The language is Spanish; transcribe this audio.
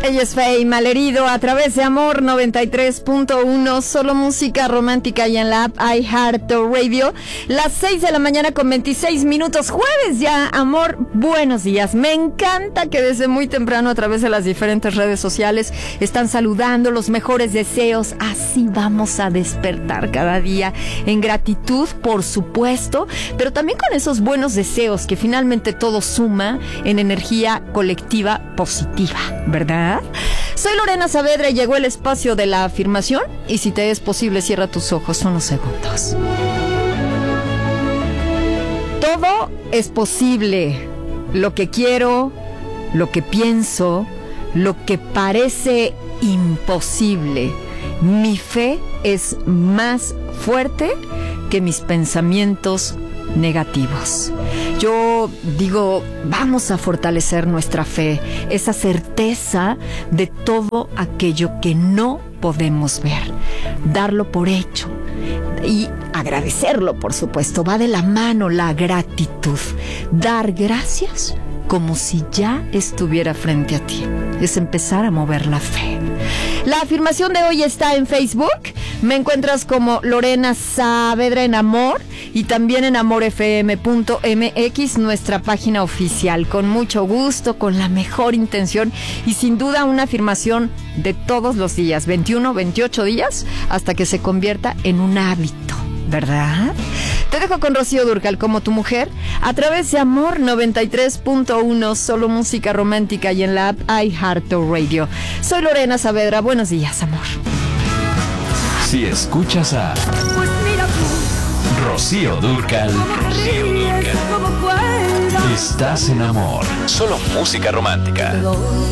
Ella es Faye Malherido a través de Amor 93.1, solo música romántica y en la app iHeartRadio. Las 6 de la mañana con 26 minutos, jueves ya, amor, buenos días. Me encanta que desde muy temprano a través de las diferentes redes sociales están saludando los mejores deseos. Así vamos a despertar cada día en gratitud, por supuesto, pero también con esos buenos deseos que finalmente todo suma en energía colectiva positiva, ¿verdad? Soy Lorena Saavedra y llegó el espacio de la afirmación y si te es posible cierra tus ojos unos segundos. Todo es posible. Lo que quiero, lo que pienso, lo que parece imposible. Mi fe es más fuerte que mis pensamientos negativos. Yo digo, vamos a fortalecer nuestra fe, esa certeza de todo aquello que no podemos ver, darlo por hecho y agradecerlo, por supuesto. Va de la mano la gratitud, dar gracias como si ya estuviera frente a ti. Es empezar a mover la fe. La afirmación de hoy está en Facebook. Me encuentras como Lorena Saavedra en Amor y también en amorfm.mx, nuestra página oficial. Con mucho gusto, con la mejor intención y sin duda una afirmación de todos los días, 21, 28 días, hasta que se convierta en un hábito, ¿verdad? Te dejo con Rocío Dúrcal como tu mujer a través de Amor 93.1, solo música romántica y en la app iHeartRadio. Soy Lorena Saavedra, buenos días, amor. Si escuchas a Pues mira tú, Rocío Dúrcal, ríes como cuerda. estás en Amor, solo música romántica.